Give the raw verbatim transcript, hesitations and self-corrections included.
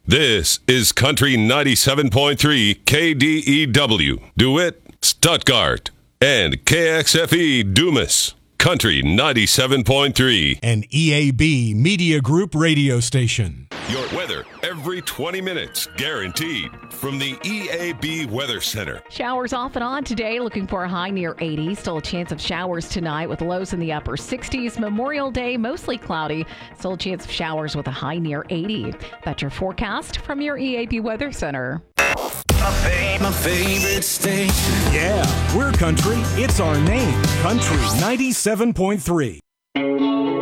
This is Country ninety-seven point three K D E W, DeWitt, Stuttgart, and K X F E Dumas. Country ninety-seven point three. An E A B Media Group radio station. Your weather every twenty minutes, guaranteed, from the E A B Weather Center. Showers off and on today, looking for a high near eighty. Still a chance of showers tonight with lows in the upper sixties. Memorial Day, mostly cloudy. Still a chance of showers with a high near eighty. That's your forecast from your E A B Weather Center. My, fav- my favorite station. Yeah, we're country. It's our name. Country ninety-seven point three.